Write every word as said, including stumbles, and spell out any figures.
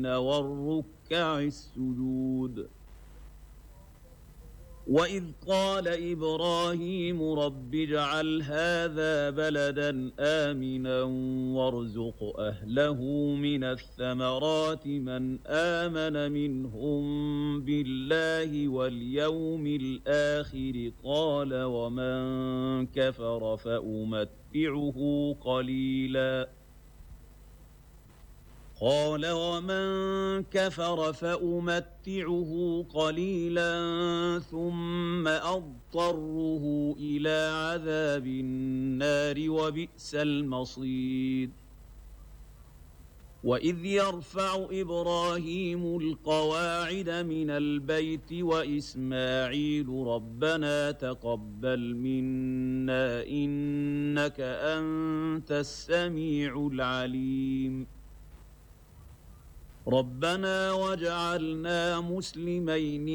والركع السجود. وإذ قال إبراهيم رب اجعل هذا بلدا آمنا وارزق أهله من الثمرات من آمن منهم بالله واليوم الآخر قال ومن كفر فأمتعه قليلا قال ومن كفر فأمتعه قليلا ثم أضطره إلى عذاب النار وبئس المصير. وإذ يرفع إبراهيم القواعد من البيت وإسماعيل ربنا تقبل منا إنك أنت السميع العليم ربنا واجعلنا مسلمين